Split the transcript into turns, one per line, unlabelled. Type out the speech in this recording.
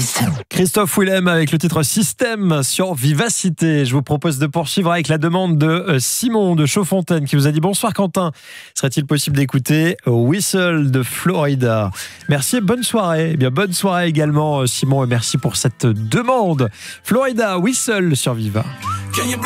Christophe Willem avec le titre Système sur Vivacité. Je vous propose de poursuivre avec la demande de Simon de Chaudfontaine qui vous a dit: bonsoir Quentin, serait-il possible d'écouter Whistle de Florida? Merci et bonne soirée. Eh bien, bonne soirée également Simon, et merci pour cette demande. Florida, Whistle sur Viva.